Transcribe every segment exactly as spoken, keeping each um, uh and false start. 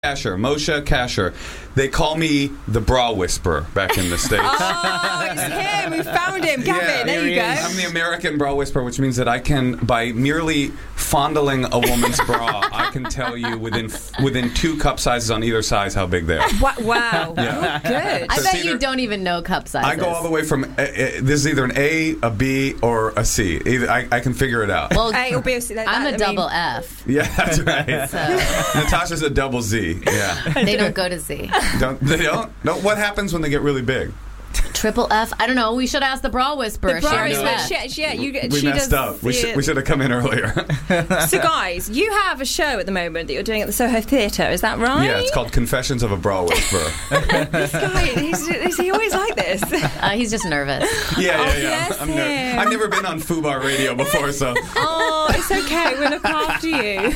Kasher, Moshe Kasher. They call me the bra whisperer back in the States. Oh, it's him. We found him. Gavin, Yeah, there you go. I'm the American bra whisperer, which means that I can, by merely fondling a woman's bra, I can tell you within within two cup sizes on either size how big they are. Wa- Wow. Yeah. Oh, good. I So bet it's you either- don't even know cup sizes. I go all the way from, uh, uh, this is either an A, a B, or a C. Either, I, I can figure it out. Well, Hey, it'll be a, that, I'm that- a I double mean, F. Yeah, that's right. So Natasha's a double Z. Yeah. they don't go to Z. Don't they don't? No. What happens when they get really big? Triple F? I don't know. We should ask the bra whisperer. The bra Sherry whisperer, Smith. she- yeah, you, We she messed does up. We the- should we should have come in earlier. So, guys, you have a show at the moment that you're doing at the Soho Theatre. Is that right? Yeah, it's called Confessions of a Bra Whisperer. This guy, he's, is he always like this? Uh, he's just nervous. Yeah, Oh, yeah, yeah. bless I'm ner- him. I've never been on Fubar Radio before, so Oh, it's okay. We'll look after you.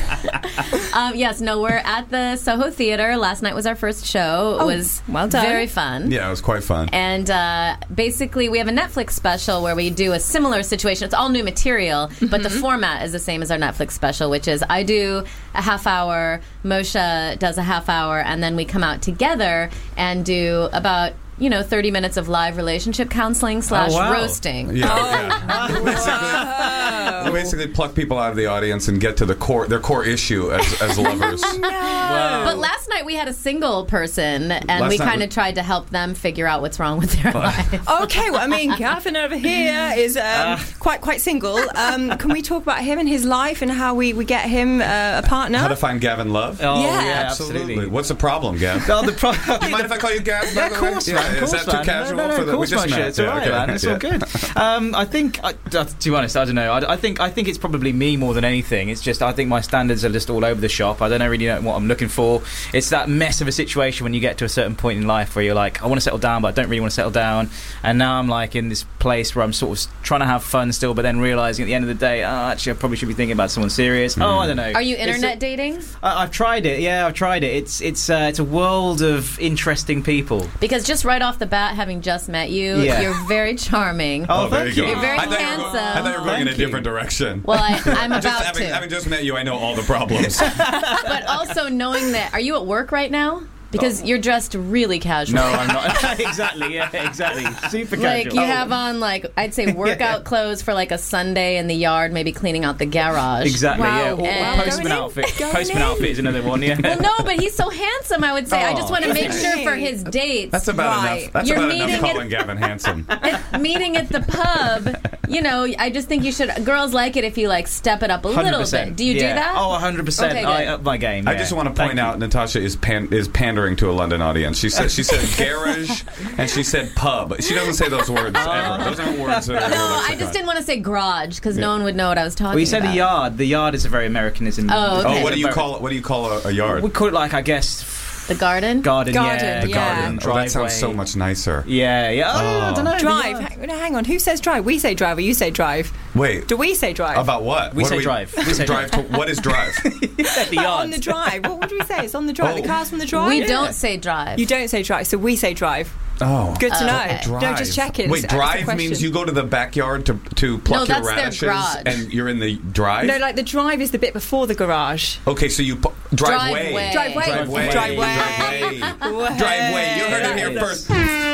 Um, yes, no, we're at the Soho Theatre. Last night was our first show. It Oh, was well done. very fun. yeah, it was quite fun. And uh, basically, we have a Netflix special where we do a similar situation. It's all new material, but the format is the same as our Netflix special, which is I do a half hour, Moshe does a half hour, and then we come out together and do about, you know, thirty minutes of live relationship counseling slash wow. roasting. Yeah, yeah. We basically, we basically pluck people out of the audience and get to the core, their core issue as, as lovers. Wow. But last night we had a single person, and Last we night kind we- of tried to help them figure out what's wrong with their life. Okay, well, I mean, Gavin over here is um, quite quite single. Um, can we talk about him and his life and how we, we get him uh, a partner? How to find Gavin Love? Oh, Yeah. yeah, absolutely. What's the problem, Gav? No, the pro- Do you mind if I call you Gav? Yeah, of course, man. Of Is course, that too man. casual no, no, for of the? We course, just my met. shit. It's all Yeah, right, okay. man. It's Yeah. all good. Um, I think, I, uh, to be honest, I don't know. I, I think, I think it's probably me more than anything. It's just, I think my standards are just all over the shop. I don't know really know what I'm looking for. It's that mess of a situation when you get to a certain point in life where you're like, I want to settle down, but I don't really want to settle down. And now I'm like in this place where I'm sort of trying to have fun still, but then realizing at the end of the day, oh, actually, I probably should be thinking about someone serious. Oh, I don't know. Are you It's internet a- dating? I, I've tried it. Yeah, I've tried it. It's it's uh, it's a world of interesting people. Because just right off the bat, having just met you, Yeah. you're very charming. Oh, Oh, there thank you you. go. You're very I thought you were going- handsome. I thought you were going in a Thank you. different direction. Well, I, I'm just about having, to. having just met you, I know all the problems. But also knowing that, are you at work right now? Because you're dressed really casual. No, I'm not. Exactly. Yeah, exactly. Super Like casual. you have on, like I'd say, workout clothes for like a Sunday in the yard, maybe cleaning out the garage. Exactly. Wow. Yeah. Or, or And- postman Going in? outfit. Going Postman in? outfit is another one. Yeah. Well, no, but he's so handsome. I would say. I just Oh, want to make okay. sure for his dates. That's about Right. enough. That's You're about enough meeting calling Gavin handsome. At- meeting at the pub. You know, I just think you should. Girls like it if you like step it up a one hundred little percent. bit. Do you yeah. do that? Oh, one hundred percent. Okay, I good. up my game. I yeah. just want to Thank point you. out Natasha is pan- is pandering to a London audience. She said she said garage and she said pub. She doesn't say those words ever. Those aren't words that are in her No, I lexicon. just didn't want to say garage because no Yeah. one would know what I was talking Well, you said about. a yard. The yard is a very Americanism. Oh, okay. Oh, what do you Very- call it? What do you call a, a yard? We call it like I guess The garden. garden. Garden, Yeah, The yeah. garden. Oh, that sounds so driveway. much nicer. Yeah, yeah. Oh, I don't know. Drive. the yard. Hang, hang on. Who says drive? We say drive or you say drive? Wait, Do we say drive? about what? We What say do drive. We say drive. To, what is drive? the Oh, yard. on the drive. What would we say? It's on the drive. Oh. The car's from the drive? We don't say drive. You don't say drive, so we say drive. Oh, Good to Oh, know. okay. drive. No, just checking. Wait, It's a drive question. means you go to the backyard to to pluck No, your that's their radishes, garage. and you're in the drive. No, like the drive is the bit before the garage. Okay, so you pu- driveway. Driveway. Driveway. Driveway. Driveway. Driveway. Driveway. You heard it here first.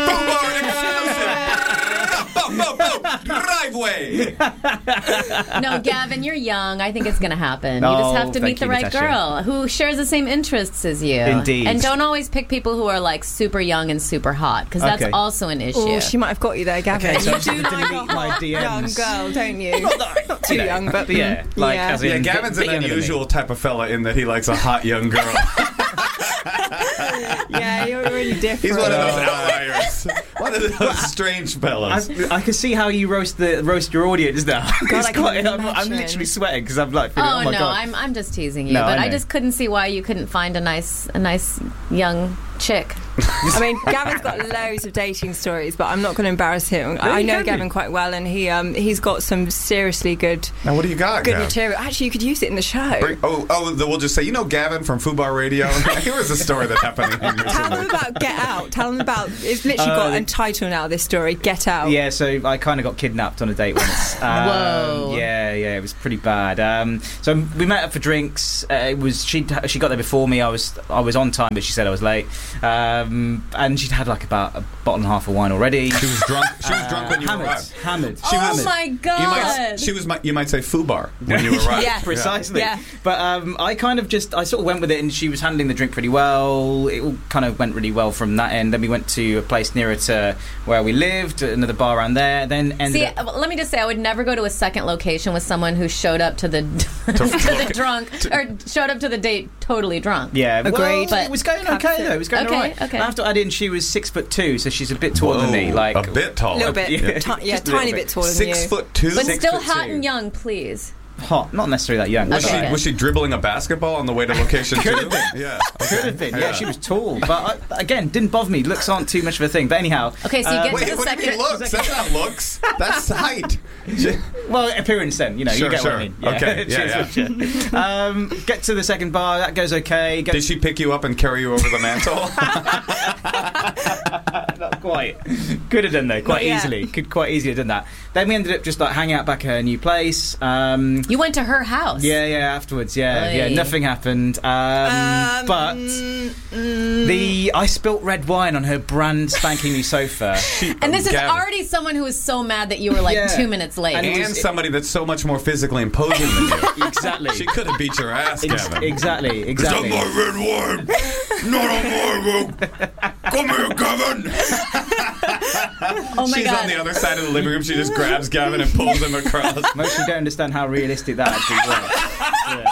Boom, boom, boom. Driveway. No, Gavin, you're young. I think it's going to happen. you Oh, just have to thank meet the you, right Natasha. girl who shares the same interests as you. Indeed. And don't always pick people who are like super young and super hot because that's Okay. also an issue. Oh, she might have got you there, Gavin. Okay, so you I'm do going to like delete a my hot D young Ms. girl, don't you? Not too You know, young, but but yeah, like yeah. as in Yeah, bit- Gavin's an bit younger than me. unusual type of fella in that he likes a hot young girl. yeah, you're really different. He's one of those outliers. One of those strange fellas. I, I can see how you roast the roast your audience now. It's I can quite- I'm, I'm imagine. literally sweating because I'm like, feeling, Oh, oh, my no, god. I'm I'm just teasing you, No, but I I, know. just couldn't see why you couldn't find a nice a nice young chick. I mean, Gavin's got loads of dating stories, but I'm not going to embarrass him. I you know can Gavin be. quite well, and he um, he's got some seriously good Now, what do you got, good Gav? material. Actually, you could use it in the show. Bring- oh, oh, the- we'll just say, you know Gavin from Fubar Radio? Here was a story that happened to him Tell them recently. about Get Out. Tell them about. It's literally got Uh, a title now. This story, Get Out. Yeah, so I kind of got kidnapped on a date once. Um, Whoa. Yeah, yeah, it was pretty bad. Um, so we met up for drinks. Uh, it was she she got there before me. I was I was on time, but she said I was late. Um, and she'd had like about a bottle and a half of wine already. She was drunk. She was drunk when you hammered, arrived. hammered. Oh was- my You god! might, she was. You might say Fubar when you arrived. Yeah. Precisely. Yeah. But um, I kind of just, I sort of went with it, and she was handling the drink pretty well. It all kind of went really well from that end. Then we went to a place nearer to where we lived, another bar around there. Then ended See, up. uh, let me just say, I would never go to a second location with someone who showed up to the to the drunk or showed up to the date totally drunk. Yeah, Agreed. Well, But- it was going okay Captain. though. It was going Okay, alright. okay. I have to add in, she was six foot two, so she's a bit taller than me. Whoa, Like a bit A taller. little bit. Yeah. Ti- yeah, Just a little tiny bit. bit taller than Six you. foot two. But Six still foot hot two. and young, please. hot, not necessarily that young. Was, Okay, she, good. was she dribbling a basketball on the way to location Could two? have been. Yeah. Could have been. Yeah, she was tall, but I, again, didn't bother me. Looks aren't too much of a thing. But anyhow, Okay, so you uh, get Wait, to the what do you second. mean looks? That's not looks. That's height. She- well, appearance then, you know, Sure, you get sure. what I mean. Okay, yeah, Cheers, yeah. um, get to the second bar, that goes okay. Get Did she pick you up and carry you over the mantle? Not quite. Could have done though, quite Not yet. easily. Could quite easily have done that. Then we ended up just like hanging out back at her new place. Um, You went to her house. yeah, yeah. Afterwards, yeah, Oy. yeah. Nothing happened. Um, Um, but mm, mm. the I spilt red wine on her brand spanking new sofa. And this is Gavin. already someone who was so mad that you were like Yeah. two minutes late. And it And was- somebody that's so much more physically imposing than you. Exactly. She could have beat your ass, Ex- Gavin. exactly. Exactly. red wine. Not on my Come here, Gavin. oh my She's god! on the other side of the living room. She just grabs Gavin and pulls him across. Most people don't understand how realistic that actually was.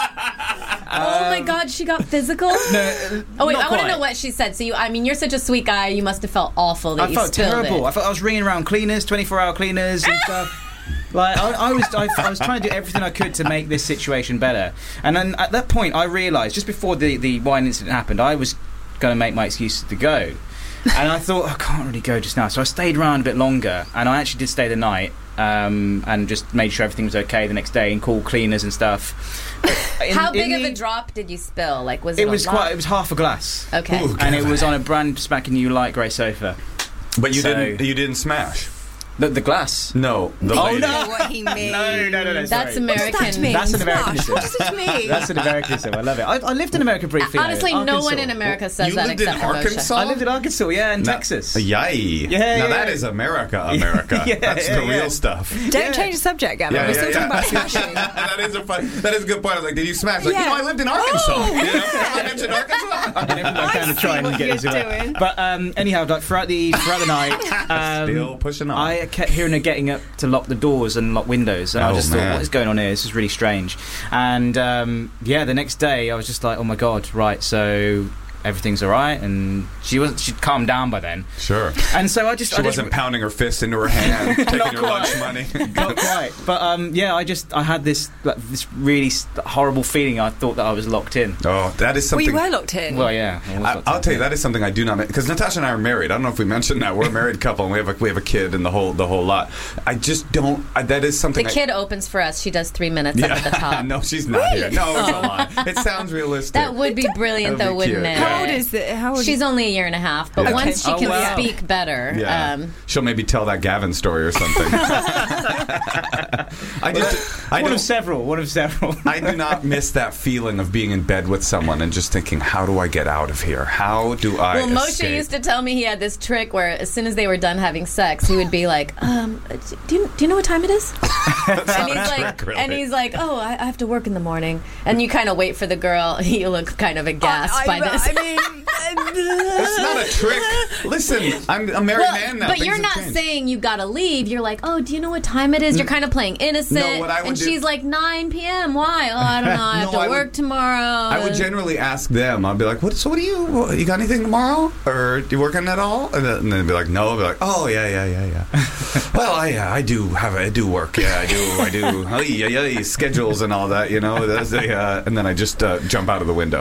oh my god! She got physical. No, Oh wait, not I want to quite. know what she said. So you, I mean, you're such a sweet guy. You must have felt awful that I you felt spilled terrible. it. I felt I was ringing around cleaners, twenty-four hour cleaners and stuff. Like I, I was, I, I was trying to do everything I could to make this situation better. And then at that point, I realised just before the the wine incident happened, I was going to make my excuses to go. And I thought I can't really go just now, so I stayed around a bit longer. And I actually did stay the night, um, and just made sure everything was okay the next day, and called cleaners and stuff. In- How in big of the- a drop did you spill? Like, was it? It a was lot? quite. It was half a glass. Okay. Ooh. And it was on a brand spanking new light grey sofa. But you So- didn't. You didn't smash. The, the glass. No. The Oh, lady. no. I know what he means. No, no, no, no. That's sorry. American. What does that mean? That's an Smash. Americanism. What does it mean? That's an Americanism. I love it. I, I lived in America briefly. though. Honestly, no Arkansas. one in America says You that lived in except for Arkansas? Moshe. I lived in Arkansas, yeah, and Now- Texas. Yay. Yeah, Now yeah. that is America, America. Yeah, That's yeah, the yeah. real stuff. Don't Yeah. change the subject, Gavin. Yeah, We're yeah, still yeah. talking about smashing. that is a fun. That is a good point. I was like, did you smash? Like, Yeah. you know, I lived in Arkansas. Oh. You know, I mentioned Arkansas. I'm doing everything I can to try and what get you're this away. doing. But um, anyhow, like throughout the throughout the night, um, Still pushing on. I kept hearing her getting up to lock the doors and lock windows, and I Oh, just man. thought, what is going on here? This is really strange. And um, yeah, the next day I was just like, oh my god, right, so everything's all right, and she wasn't. She'd calmed down by then, Sure. and so I just She I just, wasn't pounding her fist into her hand, taking Not your quite. lunch money. Not quite, but um, yeah, I just I had this like, this really s- horrible feeling. I thought that I was locked in. Oh, that is Well, something. you were locked in. Well, yeah, I was I, locked I'll in. tell you that is something I do not because Natasha and I are married. I don't know if we mentioned that we're a married couple and we have a we have a kid and the whole the whole lot. I just don't. I, that is something. The I- kid opens for us. She does three minutes up at the top. no, she's not here. No, it's a lie. It sounds realistic. That would be brilliant, That'd though, be wouldn't cute. it? How old is the? How old? She's only a year and a half, but Yeah. once she Oh, can wow. speak better, Yeah. um, She'll maybe tell that Gavin story or something. I just, I one don't. of several. One of several. I do not miss that feeling of being in bed with someone and just thinking, how do I get out of here? How do I well, Moshe escape? used to tell me he had this trick where as soon as they were done having sex, he would be like, um, do you, do you know what time it is? and he's like, trick, really. and he's like, oh, I, I have to work in the morning. And you kind of wait for the girl. You look kind of aghast I, by I, this. I mean, It's not a trick. Listen, I'm a married Well, man now. but Things you're have not changed. saying you gotta leave. You're like, oh, do you know what time it is? You're kind of playing innocent. No, what I would and do- she's like, nine p.m. Why? Oh, I don't know. I have No, to I would- work tomorrow. I would generally ask them. I'd be like, "What? So, what do you? What, you got anything tomorrow? Or do you working at all?" And then, and then they'd be like, "No." I'd be like, "Oh, yeah, yeah, yeah, yeah." Well, I, uh, I do have, I do work. Yeah, I do, I do. Oh, yeah, yeah, schedules and all that. You know, that's the, uh, and then I just uh, jump out of the window.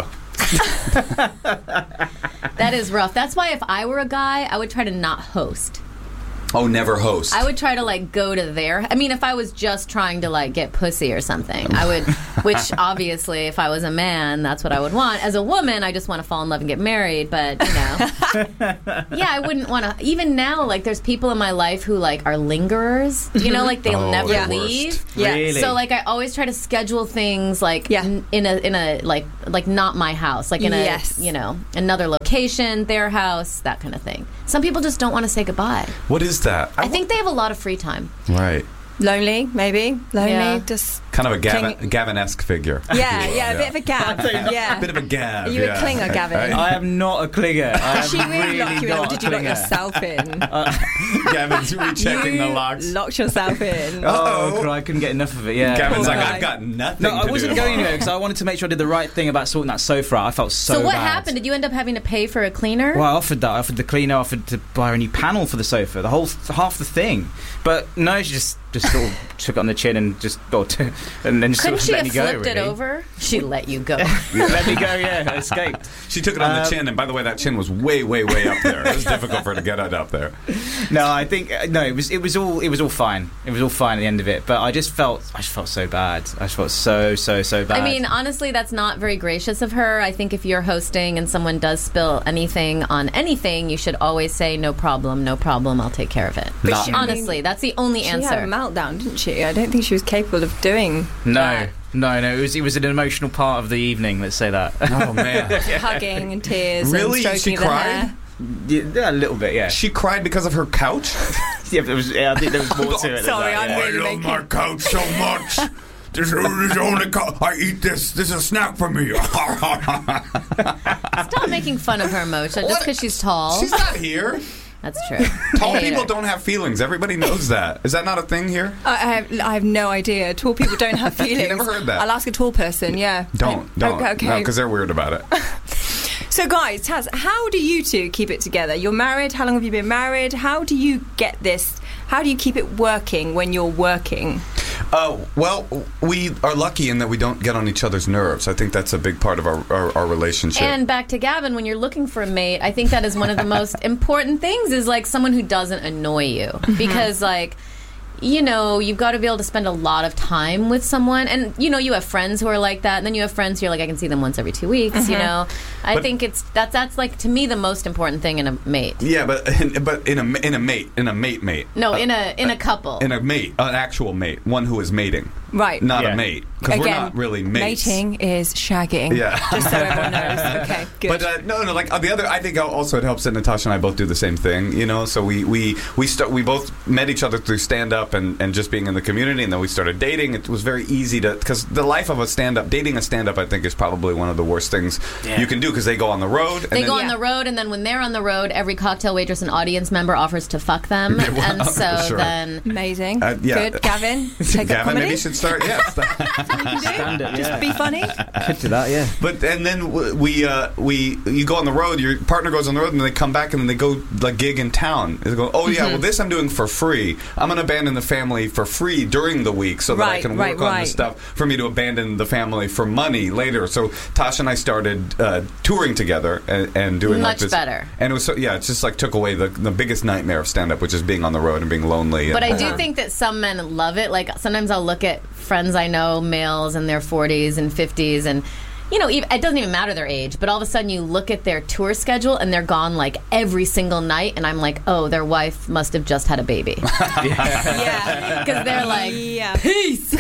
That is rough. That's why if I were a guy, I would try to not host. Oh, never host. I would try to like go to their. I mean, if I was just trying to like get pussy or something, I would. Which obviously, if I was a man, that's what I would want. As a woman, I just want to fall in love and get married. But you know, yeah, I wouldn't want to. Even now, like, there's people in my life who like are lingerers. You know, like they'll Oh, never the leave. worst. Yeah. Really? So like, I always try to schedule things like Yeah. n- in a in a like like not my house, like in a Yes. you know another location, their house, that kind of thing. Some people just don't want to say goodbye. What is that? I think they have a lot of free time. Right. Lonely, maybe. Lonely, Yeah. just... Kind of a Gavin, Cling- Gavin-esque figure. Yeah, yeah, a bit of a gab. Yeah. A bit of a gab. Are you a yeah. clinger, Gavin? I am not a clinger. I am Did she really, really lock you in, or not did you a lock clinger. yourself in? Gavin's rechecking you the locks. locked yourself in. Uh-oh. Oh, I couldn't get enough of it. Yeah. Gavin's Poor like, guy. I've got nothing No, to I wasn't do going tomorrow. anywhere because I wanted to make sure I did the right thing about sorting that sofa out. I felt so So what bad. happened? Did you end up having to pay for a cleaner? Well, I offered that. I offered the cleaner. I offered to buy her a new panel for the sofa, the whole half the thing. But no, she just just sort of took it on the chin and just or t- and then just Couldn't sort she of let have me go. flipped it really. over? She let you go. Let me go. Yeah, I escaped. She took it on the Um, chin, and by the way, that chin was way, way, way up there. It was difficult for her to get it up there. No, I think uh, no. It was it was all it was all fine. It was all fine at the end of it. But I just felt I just felt so bad. I just felt so so so bad. I mean, honestly, that's not very gracious of her. I think if you're hosting and someone does spill anything on anything, you should always say, no problem, no problem, I'll take care of it. Not- she- Honestly, that's the only She had a answer. meltdown, didn't she? I don't think she was capable of doing no, that. no, no. It was it was an emotional part of the evening. Let's say that. Oh, man. Hugging and tears Really? and She stroking the cried? hair. Yeah, a little bit. Yeah. She cried because of her couch? Yeah, there was. Yeah, I think there was more to it. than Sorry, that, I'm yeah. really making... couch so much. This is the only couch. I eat this. This is a snack for me. Stop making fun of her, Moshe, just because she's tall. She's not here. That's true. Tall I hate people her. don't have feelings. Everybody knows that. Is that not a thing here? I I have, I have no idea. Tall people don't have feelings. never heard that? I'll ask a tall person, yeah. Don't. I- Don't. Okay. No, because they're weird about it. So, guys, Taz, how do you two keep it together? You're married. How long have you been married? How do you get this? How do you keep it working when you're working? Uh, well, we are lucky in that we don't get on each other's nerves. I think that's a big part of our, our, our relationship. And back to Gavin, when you're looking for a mate, I think that is one of the most important things is like someone who doesn't annoy you. Because like, you know, you've got to be able to spend a lot of time with someone. And, you know, you have friends who are like that. And then you have friends who are like, I can see them once every two weeks, you know. I But- think it's, that's, that's like, to me, the most important thing in a mate. yeah, but in, but in a in a mate in a mate mate No, in a in a couple. in a mate an actual mate, one who is mating, Right. not Yeah. a mate, because we're Again, not really mates. mating is shagging. Yeah. Just so everyone knows. Okay, good. But uh, no, no, like uh, the other, I think also it helps that Natasha and I both do the same thing, you know. So we we we start we both met each other through stand up and, and just being in the community, and then we started dating. It was very easy to because the life of a stand up, dating a stand up, I think is probably one of the worst things Yeah. you can do because they go on the road. And They then, go on Yeah. the road, and then when they're on the road, every cocktail waitress and audience member offers to fuck them. well, and so sure. then. Amazing. Uh, yeah. Good. Gavin, take up Gavin comedy. maybe should start. Yeah. Stand it, Just yeah. be funny. Could do that, yeah. But and then w- we uh, we you go on the road. Your partner goes on the road, and then they come back, and then they go like gig in town. They go, oh yeah, well this I'm doing for free. I'm going to abandon the family for free during the week, so that I Right, can right, work on right. the stuff for me to abandon the family for money later. So Tasha and I started uh, touring together and, and doing like Much this. better. And it was so yeah, it just like took away the the biggest nightmare of stand up, which is being on the road and being lonely. But and, I do think that some men love it. Like sometimes I'll look at friends I know, males in their forties and fifties, and you know, ev- it doesn't even matter their age, but all of a sudden you look at their tour schedule and they're gone like every single night, and I'm like, oh, their wife must have just had a baby. Yeah. Because they're like, Yeah. peace!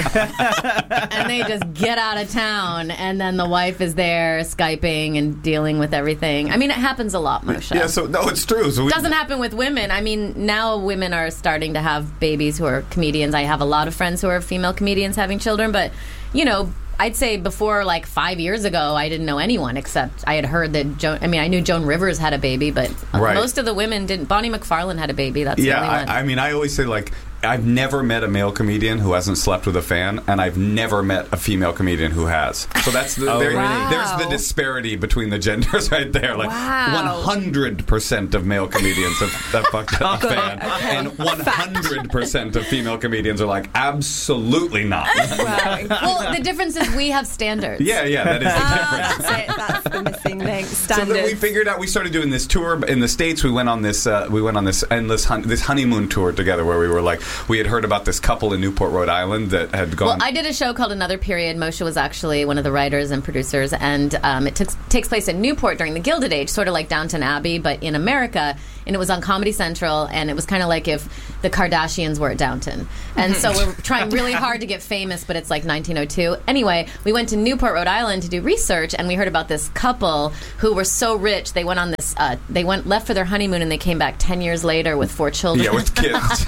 And they just get out of town, and then the wife is there Skyping and dealing with everything. I mean, it happens a lot, Moshe. yeah, so no, it's true. So we, Doesn't happen with women. I mean, now women are starting to have babies who are comedians. I have a lot of friends who are female comedians having children, but, you know, I'd say before, like, five years ago, I didn't know anyone except I had heard that Joan... I mean, I knew Joan Rivers had a baby, but Right. most of the women didn't. Bonnie McFarlane had a baby. That's Yeah, the only one. I, I mean, I always say like I've never met a male comedian who hasn't slept with a fan, and I've never met a female comedian who has. So that's the, Oh, there, really? Wow. there's the disparity between the genders right there. Like Wow. one hundred percent of male comedians have, have fucked a fan, and one hundred percent of female comedians are like, absolutely not. Wow. Well, the difference is we have standards. yeah, yeah, that is the Ah, difference. that's it. That's the missing link. So Standards. then we figured out. We started doing this tour in the States. We went on this. Uh, we went on this endless hun- this honeymoon tour together, where we were like, we had heard about this couple in Newport, Rhode Island, that had gone. Well, I did a show called Another Period. Moshe was actually one of the writers and producers, and um, it took, takes place in Newport during the Gilded Age, sort of like Downton Abbey, but in America. And it was on Comedy Central, and it was kind of like if the Kardashians were at Downton. And so we're trying really hard to get famous, but it's like nineteen oh two. Anyway, we went to Newport, Rhode Island to do research, and we heard about this couple who were so rich. They went on this, uh, they went left for their honeymoon, and they came back ten years later with four children. yeah, with kids.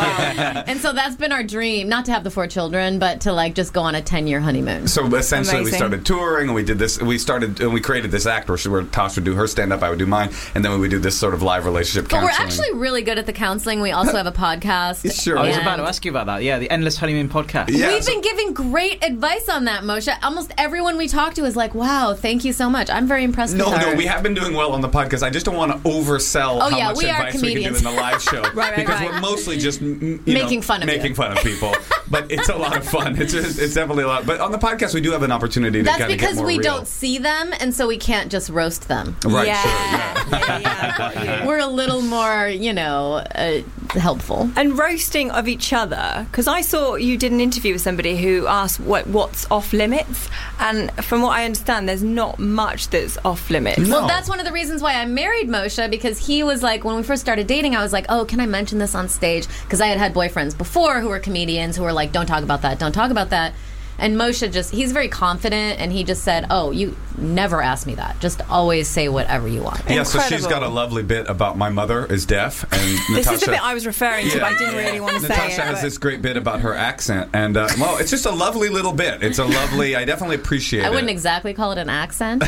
And so that's been our dream, not to have the four children, but to like just go on a ten-year honeymoon. So essentially, we Amazing. started touring, and we did this. We started, and we created this act where, she, where Tosh would do her stand up, I would do mine, and then we would do this sort of live relationship But we're counseling. actually really good at the counseling. We also have a podcast. Sure. I was And about to ask you about that. Yeah, the Endless Honeymoon podcast. Yeah, We've so- been giving great advice on that, Moshe. Almost everyone we talk to is like, wow, thank you so much. I'm very impressed No, with her. no, we have been doing well on the podcast. I just don't want to oversell Oh, how yeah, much we are advice we can do comedians. in the live show. Right, right, because right. we're mostly just mm, you Making know, fun of you. making fun of people. But it's a lot of fun. It's just, it's definitely a lot. But on the podcast, we do have an opportunity to That's kind of get because more we real. don't see them, and so we can't just roast them. Right, yeah. sure, yeah. yeah, yeah, got you. We're a little more, you know, uh, helpful. And roasting of each other, because I saw you did an interview with somebody who asked what what's off limits, and from what I understand, there's not much that's off limits. No. Well, that's one of the reasons why I married Moshe, because he was like, when we first started dating, I was like, oh, can I mention this on stage? Because I had had boyfriends before who were comedians who were like, don't talk about that, don't talk about that. And Moshe just, he's very confident, and he just said, oh, you never ask me that. Just always say whatever you want. Yeah, so she's Incredible. got a lovely bit about my mother is deaf, and This Natasha. is the bit I was referring to, Yeah. but I didn't really want to say Natasha it. has but- this great bit about her accent, and uh, well, it's just a lovely little bit. It's a lovely. I definitely appreciate I it. wouldn't exactly call it an accent.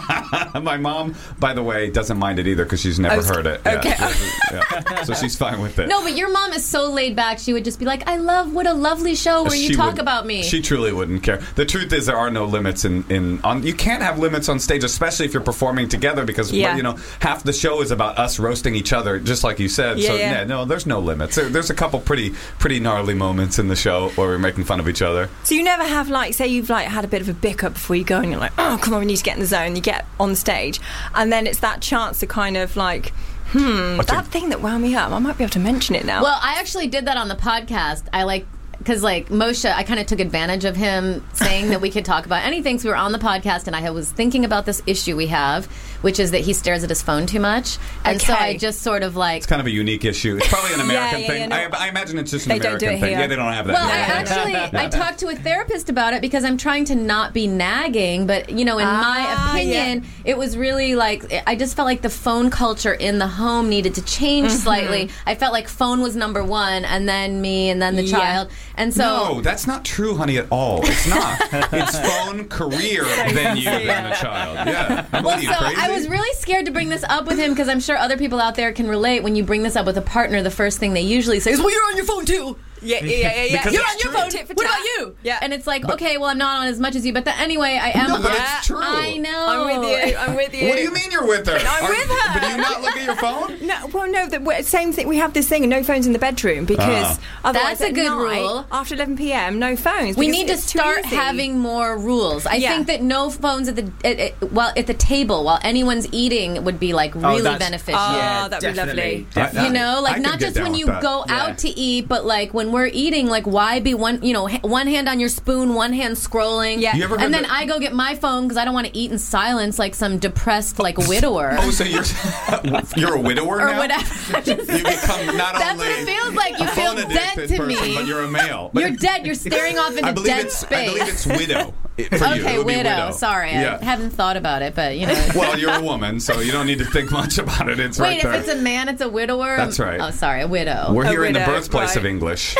My mom, by the way, doesn't mind it either because she's never I was- heard it. okay. Yeah. Yeah. So she's fine with it. No, but your mom is so laid back. She would just be like, I love, what a lovely show where you She talk would- about me. She truly wouldn't care. The truth is, there are no limits in, in on. You can't have limits on stage, especially if you're performing together, because Yeah. you know half the show is about us roasting each other, just like you said. Yeah, so yeah. no, there's no limits. There, there's a couple pretty pretty gnarly moments in the show where we're making fun of each other. So you never have, like, say you've like had a bit of a bicker before you go, and you're like, oh, come on, we need to get in the zone. You get on stage, and then it's that chance to kind of like, hmm, What's that it- thing that wound me up. I might be able to mention it now. Well, I actually did that on the podcast. I like because like Moshe, I kind of took advantage of him saying that we could talk about anything. So we were on the podcast, and I was thinking about this issue we have, which is that he stares at his phone too much, and so Okay. I just sort of like. It's kind of a unique issue. It's probably an American yeah, thing. yeah, no. I, I imagine it's just an They don't do American it thing. here. Yeah, they don't have that. Well, I here. actually I talked to a therapist about it because I'm trying to not be nagging, but you know, in Ah, my opinion, it was really like I just felt like the phone culture in the home needed to change Mm-hmm. slightly. I felt like phone was number one, and then me, and then the Yeah. child, and so. No, that's not true, honey, at all. It's not. It's phone, career, then you, then the child. Yeah. What Well, are you, so crazy? I was really scared to bring this up with him because I'm sure other people out there can relate. When you bring this up with a partner, the first thing they usually say is, "Well, you're on your phone too." yeah, yeah, yeah, yeah. Because You're it's on your true. phone. Tit for What tat. about you? Yeah. And it's like, okay, well, I'm not on as much as you, but the, anyway, I am. No, but Yeah, it's true. I know. I'm with you. I'm with you. What do you mean you're with her? I'm Are- with her. But do you not look at your phone? No, well, no. The w- same thing. We have this thing: no phones in the bedroom because Ah. otherwise, That's a at good night, rule. After eleven p.m., no phones. We because need to it's too start easy. having more rules. I Yeah. think that no phones at the at, at, while at the table while anyone's eating would be like really that's- beneficial. Oh, Yeah, that'd be definitely. lovely. Definitely. You know, like I could not get just down when with you that. go Yeah. out to eat, but like when we're eating, like why be one, you know, h- one hand on your spoon, one hand scrolling. Yeah. You ever heard and then the- I go get my phone because I don't want to eat in silence like some depressed like widower Oh, so you're you're a widower or now? whatever. You become not That's only what it feels like. You a feel phone dead addicted to person, me. but you're a male. But You're dead. You're staring off I into believe dead it's space. I believe it's widow. For you. It Okay, would be widow. Sorry, Yeah. I haven't thought about it, but you know. Well, you're a woman, so you don't need to think much about it. It's Wait, right if there. it's a man, it's a widower. That's right. Oh, sorry, a widow. We're A here in the widow, birthplace of right. English.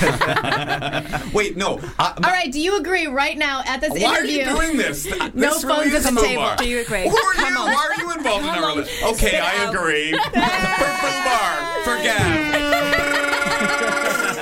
Wait, no. I, All right, do you agree right now at this Why interview? are you doing this? This No really phones is at the a table. FUBAR. Do you agree? Who are Come you? on. Why are you involved in Come our on. relationship? Okay, Spit it I out. agree. For FUBAR. For Gav.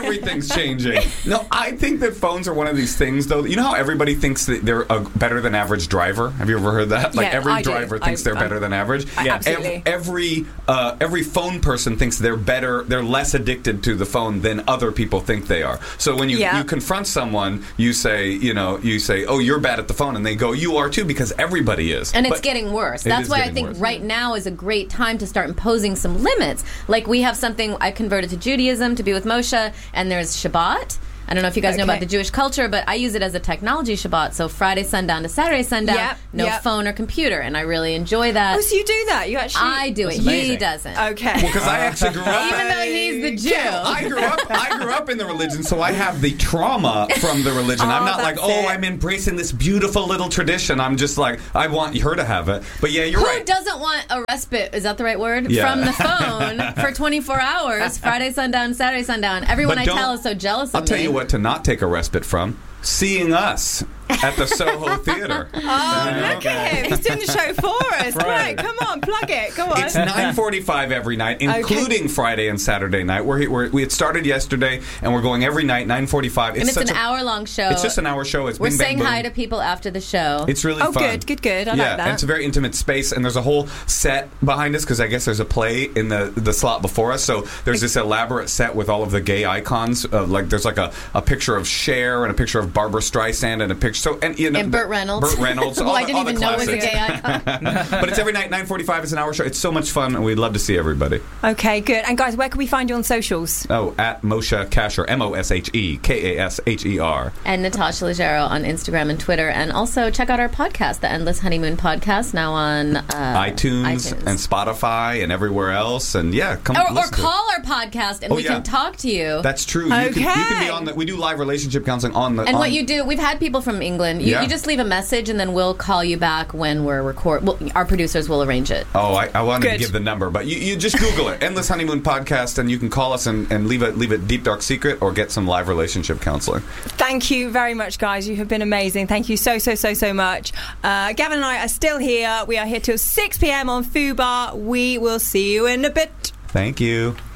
Everything's changing. No, I think that phones are one of these things, though. You know how everybody thinks that they're a better than average driver? Have you ever heard that? Like Yeah, every I do. driver thinks I- they're I'm- better than average. I- Yeah. absolutely. Every every, uh, every phone person thinks they're better. They're less addicted to the phone than other people think they are. So when you, Yeah. you confront someone, you say, you know, you say, "Oh, you're bad at the phone," and they go, "You are too," because everybody is. And it's But getting worse. it That's is why I getting think worse. right now is a great time to start imposing some limits. Like we have something, I converted to Judaism to be with Moshe, and there's Shabbat. I don't know if you guys know Okay. about the Jewish culture, but I use it as a technology Shabbat. So Friday sundown to Saturday sundown, Yep, no yep. phone or computer. And I really enjoy that. Oh, so you do that? You actually? I do it. That's He amazing. doesn't. Okay. Because I actually grew up. Even though he's the Jew. I grew up. I grew up in the religion, so I have the trauma from the religion. I'm Oh, not like, that's oh, it. I'm embracing this beautiful little tradition. I'm just like, I want her to have it. But yeah, you're Who right. doesn't want a respite? Is that the right word? Yeah. From the phone for twenty-four hours, Friday sundown, Saturday sundown. Everyone But I don't- tell is so jealous of I'll me. tell you what to not take a respite from: seeing us at the Soho Theater. Oh, look at him. He's doing the show for us. Right. Great. Come on, plug it. Go on. It's nine forty-five every night, including Friday and Saturday night. We're, we're, we had started yesterday, and we're going every night, nine forty-five. and it's such an a- hour-long show. It's just an hour show. It's We're Bing Bang saying Boom. hi to people after the show. It's really Oh, fun. good, good, good. I yeah, like that. and it's a very intimate space, and there's a whole set behind us because I guess there's a play in the the slot before us. So there's this elaborate set with all of the gay icons. Uh, like there's like a, a picture of Cher and a picture of Barbara Streisand and a picture. So and you know, And Burt Reynolds. Burt Reynolds. Who all I the, didn't all the even know was a classics. gay icon. But it's every night, nine forty-five. It's an hour show. It's so much fun, and we'd love to see everybody. Okay, good. And guys, where can we find you on socials? Oh, at Moshe Kasher, M O S H E K A S H E R. And Natasha Leggero on Instagram and Twitter. And also check out our podcast, The Endless Honeymoon Podcast, now on uh, iTunes, iTunes. and Spotify and everywhere else. And yeah, come Or, or listen to it. call our podcast and Oh, we yeah. can talk to you. That's true. You, can, you can be Okay. on the. We do live relationship counseling on the. and on, what you do, we've had people from England. You, Yeah. you just leave a message and then we'll call you back when we're record. Well, our producers will arrange it. Oh, I, I wanted Good. to give the number, but you, you just Google it, Endless Honeymoon Podcast, and you can call us and, and leave a leave a deep dark secret or get some live relationship counseling. Thank you very much, guys. You have been amazing. Thank you so, so, so, so much. Uh, Gavin and I are still here. We are here till six p.m. on Fubar. We will see you in a bit. Thank you.